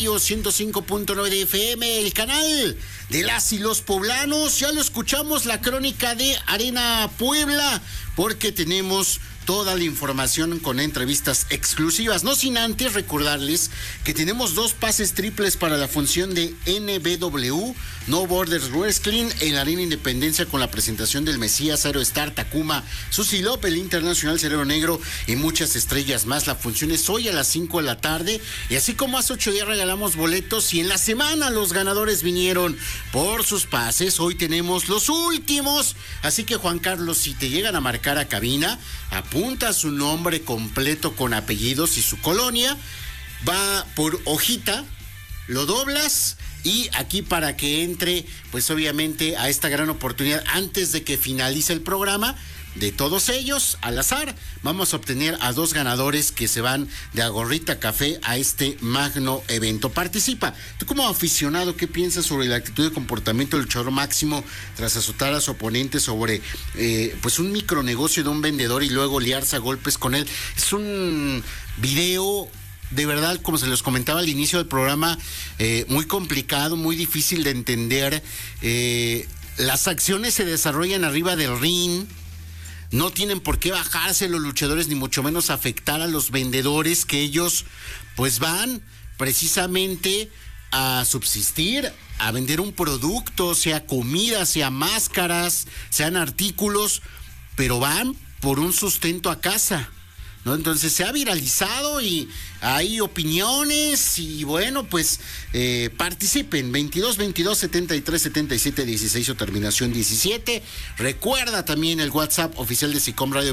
Radio 105.9 de FM, el canal de las y los poblanos. Ya lo escuchamos, la crónica de Arena Puebla, porque tenemos toda la información con entrevistas exclusivas. No sin antes recordarles que tenemos 2 pases triples para la función de NBW, No Borders Wrestling, en la Arena Independencia, con la presentación del Mesías, Aerostar, Takuma, Susi López, el Internacional Cerebro Negro y muchas estrellas más. La función es hoy a las 5 de la tarde, y así como hace 8 días regalamos boletos y en la semana los ganadores vinieron por sus pases, hoy tenemos los últimos. Así que, Juan Carlos, si te llegan a marcar a cabina, apunta su nombre completo con apellidos y su colonia, va por hojita, lo doblas y aquí para que entre, pues obviamente a esta gran oportunidad antes de que finalice el programa. De todos ellos, al azar, vamos a obtener a 2 ganadores que se van de a gorrita café a este magno evento. Participa. Tú, como aficionado, ¿qué piensas sobre la actitud de comportamiento del luchador Máximo tras azotar a su oponente sobre pues un micronegocio de un vendedor y luego liarse a golpes con él? Es un video, de verdad, como se los comentaba al inicio del programa, muy complicado, muy difícil de entender. Las acciones se desarrollan arriba del ring. No tienen por qué bajarse los luchadores, ni mucho menos afectar a los vendedores, que ellos pues van precisamente a subsistir, a vender un producto, sea comida, sea máscaras, sean artículos, pero van por un sustento a casa, ¿no? Entonces se ha viralizado y hay opiniones y bueno, pues participen. 22-22-73-77-16 o terminación 17. Recuerda también el WhatsApp oficial de SICOM Radio,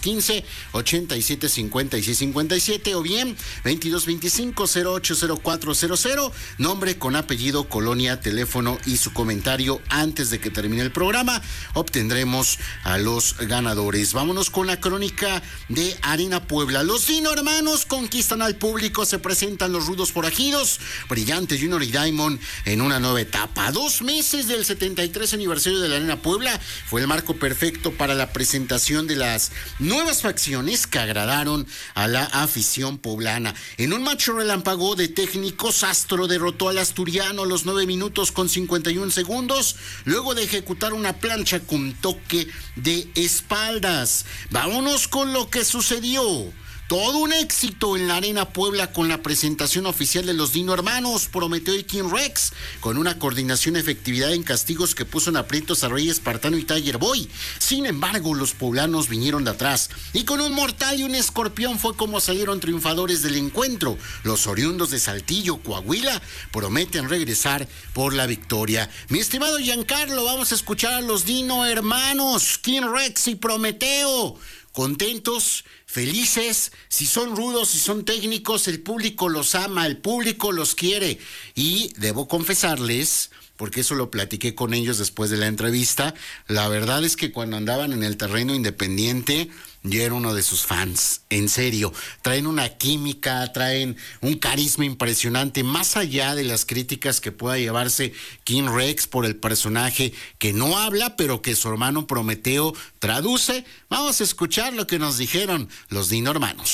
2215-8756-57 o bien 2225-080400, nombre con apellido, colonia, teléfono y su comentario antes de que termine el programa. Obtendremos a los ganadores. Vámonos con la crónica de Arena Puebla. Los Dino Hermanos conquistan al público, se presentan los rudos forajidos, Brillante Junior y Diamond en una nueva etapa. 2 meses del 73 aniversario de la Arena Puebla fue el marco perfecto para la presentación de las nuevas facciones que agradaron a la afición poblana. En un macho relámpago de técnicos, Astro derrotó al asturiano a los 9 minutos con 51 segundos, luego de ejecutar una plancha con toque de espaldas. Vámonos con lo que sucedió. Todo un éxito en la Arena Puebla con la presentación oficial de los Dino Hermanos, Prometeo y King Rex, con una coordinación y efectividad en castigos que puso en aprietos a Rey Espartano y Tiger Boy. Sin embargo, los poblanos vinieron de atrás y con un mortal y un escorpión fue como salieron triunfadores del encuentro. Los oriundos de Saltillo, Coahuila, prometen regresar por la victoria. Mi estimado Giancarlo, vamos a escuchar a los Dino Hermanos, King Rex y Prometeo. Contentos, felices, si son rudos, si son técnicos, el público los ama, el público los quiere. Y debo confesarles, porque eso lo platiqué con ellos después de la entrevista, la verdad es que cuando andaban en el terreno independiente, yo era uno de sus fans, en serio. Traen una química, traen un carisma impresionante, más allá de las críticas que pueda llevarse King Rex por el personaje que no habla, pero que su hermano Prometeo traduce. Vamos a escuchar lo que nos dijeron los Dino Hermanos.